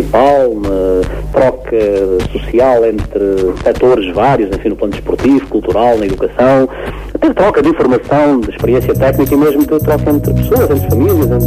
municipal, na troca social entre setores vários, enfim, no plano desportivo, cultural, na educação, até troca de informação, de experiência técnica e mesmo de troca entre pessoas, entre famílias,